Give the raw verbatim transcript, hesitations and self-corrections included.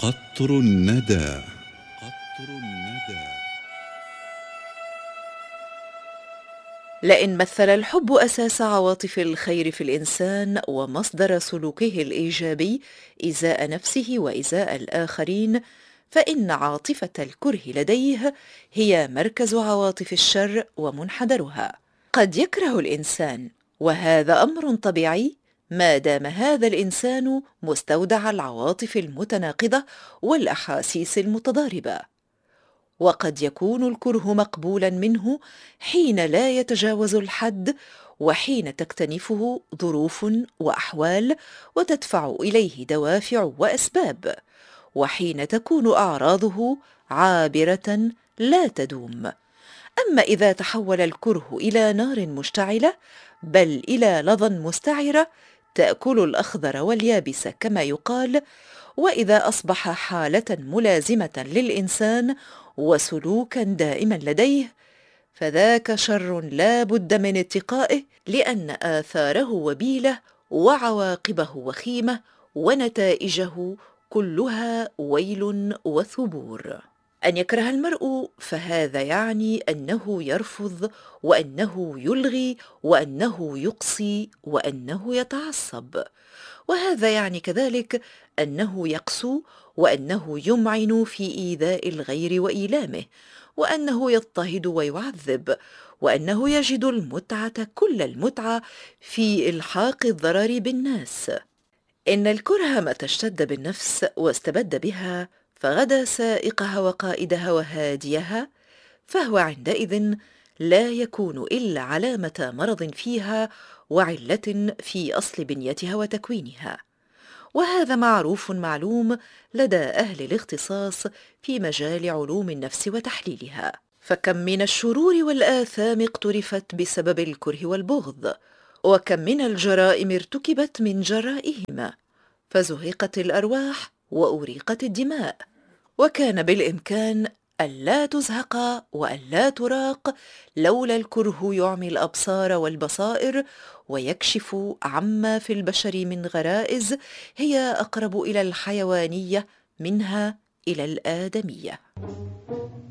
قطر الندى. قطر الندى. لئن مثل الحب أساس عواطف الخير في الإنسان ومصدر سلوكه الإيجابي إزاء نفسه وإزاء الآخرين، فإن عاطفة الكره لديه هي مركز عواطف الشر ومنحدرها. قد يكره الإنسان، وهذا أمر طبيعي ما دام هذا الإنسان مستودع العواطف المتناقضة والأحاسيس المتضاربة. وقد يكون الكره مقبولا منه حين لا يتجاوز الحد، وحين تكتنفه ظروف وأحوال وتدفع إليه دوافع وأسباب، وحين تكون أعراضه عابرة لا تدوم. أما إذا تحول الكره إلى نار مشتعلة، بل إلى لظى مستعرة تأكل الأخضر واليابس كما يقال، وإذا أصبح حالة ملازمة للإنسان وسلوكا دائما لديه، فذاك شر لا بد من اتقائه، لأن آثاره وبيلة وعواقبه وخيمة ونتائجه كلها ويل وثبور. أن يكره المرء فهذا يعني أنه يرفض، وأنه يلغي، وأنه يقصي، وأنه يتعصب. وهذا يعني كذلك أنه يقسو، وأنه يمعن في إيذاء الغير وإيلامه، وأنه يضطهد ويعذب، وأنه يجد المتعة كل المتعة في إلحاق الضرر بالناس. إن الكره متى اشتد بالنفس واستبد بها فغدا سائقها وقائدها وهاديها، فهو عندئذ لا يكون إلا علامة مرض فيها وعلة في أصل بنيتها وتكوينها. وهذا معروف معلوم لدى أهل الاختصاص في مجال علوم النفس وتحليلها. فكم من الشرور والآثام اقترفت بسبب الكره والبغض، وكم من الجرائم ارتكبت من جرائهما، فزهقت الأرواح وأريقت الدماء، وكان بالإمكان ألا تزهق وألا تراق لولا الكره يعمي الأبصار والبصائر ويكشف عما في البشر من غرائز هي أقرب إلى الحيوانية منها إلى الآدمية.